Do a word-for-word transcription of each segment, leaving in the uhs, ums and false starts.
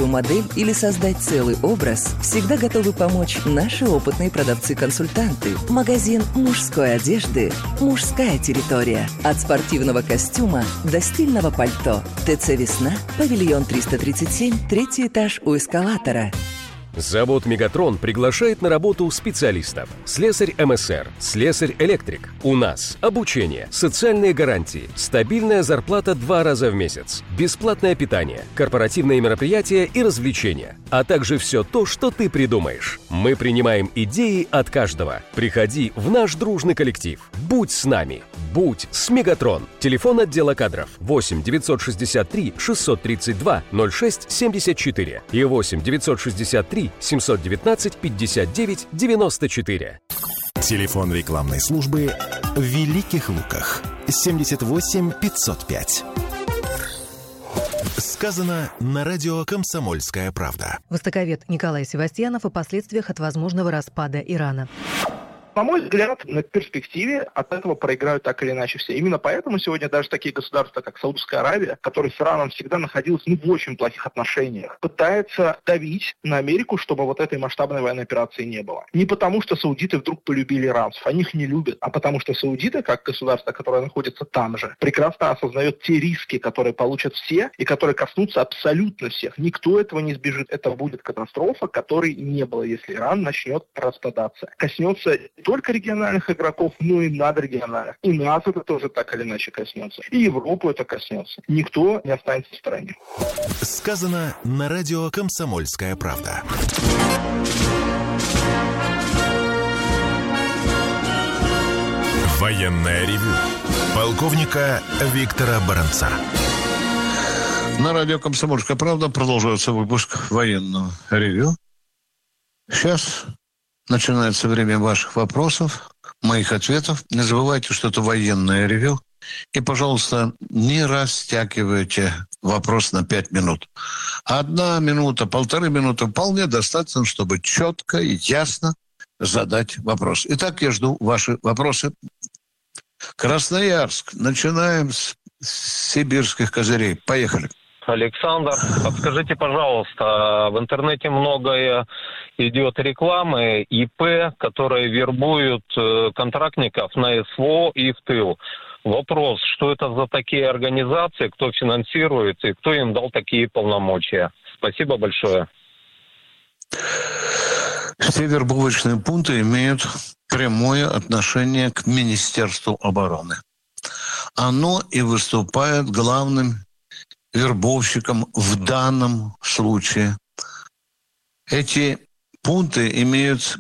новую модель или создать целый образ, всегда готовы помочь наши опытные продавцы-консультанты. Магазин мужской одежды «Мужская территория». От спортивного костюма до стильного пальто. ТЦ «Весна», павильон триста тридцать семь, третий этаж у эскалатора. Завод «Мегатрон» приглашает на работу специалистов. Слесарь эм эс эр, слесарь-электрик. У нас обучение, социальные гарантии, стабильная зарплата два раза в месяц, бесплатное питание, корпоративные мероприятия и развлечения, а также все то, что ты придумаешь. Мы принимаем идеи от каждого. Приходи в наш дружный коллектив. Будь с нами. Будь с «Мегатрон». Телефон отдела кадров восемь девятьсот шестьдесят три шестьсот тридцать два ноль шесть семьдесят четыре и восемь девятьсот шестьдесят три семьсот девятнадцать пятьдесят девять девяносто четыре. Телефон рекламной службы в Великих Луках семьдесят восемь пятьсот пять. Сказано на радио «Комсомольская правда». Востоковед Николай Севастьянов о последствиях от возможного распада Ирана. На мой взгляд, на перспективе от этого проиграют так или иначе все. Именно поэтому сегодня даже такие государства, как Саудовская Аравия, которые с Ираном всегда находилась ну, в очень плохих отношениях, пытаются давить на Америку, чтобы вот этой масштабной военной операции не было. Не потому, что саудиты вдруг полюбили иранцев, они их не любят, а потому что саудиты, как государство, которое находится там же, прекрасно осознает те риски, которые получат все и которые коснутся абсолютно всех. Никто этого не избежит. Это будет катастрофа, которой не было, если Иран начнет распадаться. Коснется только региональных игроков, но и надрегиональных. И нас это тоже так или иначе коснется. И Европу это коснется. Никто не останется в стороне. Сказано на радио «Комсомольская правда». Военное ревю полковника Виктора Баранца. На радио «Комсомольская правда» продолжается выпуск военного ревю. Сейчас начинается время ваших вопросов, моих ответов. Не забывайте, что это военное ревю. И, пожалуйста, не растягивайте вопрос на пять минут. Одна минута, полторы минуты вполне достаточно, чтобы четко и ясно задать вопрос. Итак, я жду ваши вопросы. Красноярск. Начинаем с сибирских козырей. Поехали. Александр, подскажите, пожалуйста, в интернете многое идет рекламы ИП, которые вербуют контрактников на СВО и в тыл. Вопрос, что это за такие организации, кто финансирует и кто им дал такие полномочия? Спасибо большое. Все вербовочные пункты имеют прямое отношение к Министерству обороны. Оно и выступает главным вербовщиком в данном случае. Эти пункты имеют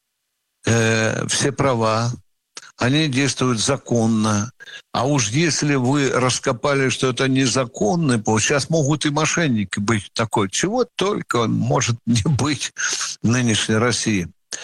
э, все права, они действуют законно. А уж если вы раскопали, что это незаконный пункт, сейчас могут и мошенники быть такой. Чего только может не быть в нынешней России.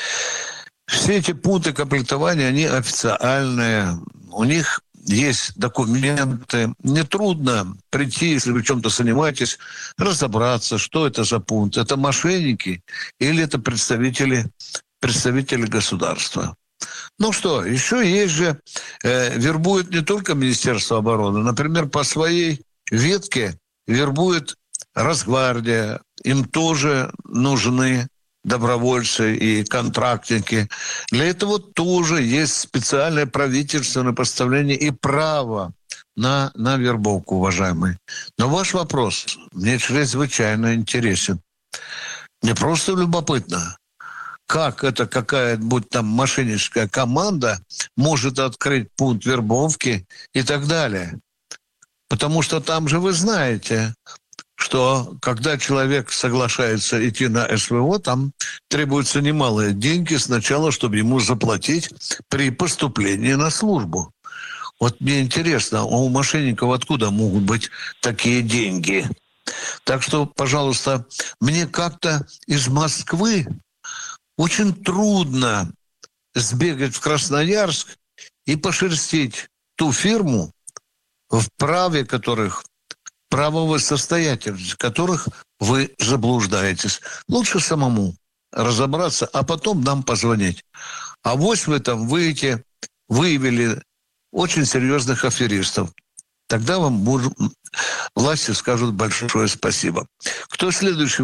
Все эти пункты комплектования, они официальные. У них есть документы. Нетрудно прийти, если вы чем-то занимаетесь, разобраться, что это за пункт. Это мошенники или это представители, представители государства. Ну что, еще есть же, э, вербует не только Министерство обороны. Например, по своей ветке вербует Росгвардия. Им тоже нужны добровольцы и контрактники. Для этого тоже есть специальное правительственное постановление и право на, на вербовку, уважаемые. Но ваш вопрос мне чрезвычайно интересен. Мне просто любопытно, как это какая-нибудь там мошенническая команда может открыть пункт вербовки и так далее. Потому что там же вы знаете, что когда человек соглашается идти на СВО, там требуются немалые деньги сначала, чтобы ему заплатить при поступлении на службу. Вот мне интересно, у мошенников откуда могут быть такие деньги? Так что, пожалуйста, мне как-то из Москвы очень трудно сбегать в Красноярск и пошерстить ту фирму, в праве которых правовой состоятельности, в которых вы заблуждаетесь. Лучше самому разобраться, а потом нам позвонить. А вось вы там выйдете, выявили очень серьезных аферистов. Тогда вам власти скажут большое спасибо. Кто следующий?